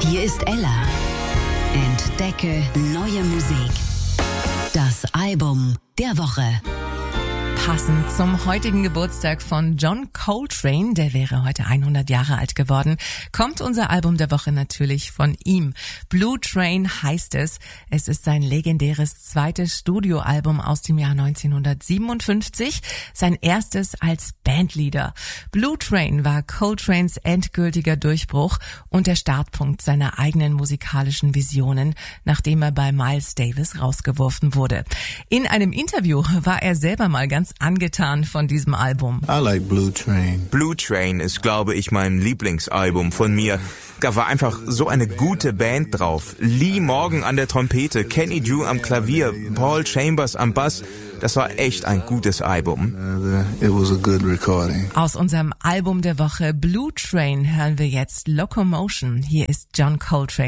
Hier ist Ella. Entdecke neue Musik. Das Album der Woche. Passend zum heutigen Geburtstag von John Coltrane, der wäre heute 100 Jahre alt geworden, kommt unser Album der Woche natürlich von ihm. Blue Train heißt es. Es ist sein legendäres zweites Studioalbum aus dem Jahr 1957, sein erstes als Bandleader. Blue Train war Coltranes endgültiger Durchbruch und der Startpunkt seiner eigenen musikalischen Visionen, nachdem er bei Miles Davis rausgeworfen wurde. In einem Interview war er selber mal ganz angetan von diesem Album. I like Blue Train. Blue Train ist, glaube ich, mein Lieblingsalbum von mir. Da war einfach so eine gute Band drauf. Lee Morgan an der Trompete, Kenny Drew am Klavier, Paul Chambers am Bass. Das war echt ein gutes Album. It was a good recording. Aus unserem Album der Woche Blue Train hören wir jetzt Locomotion. Hier ist John Coltrane.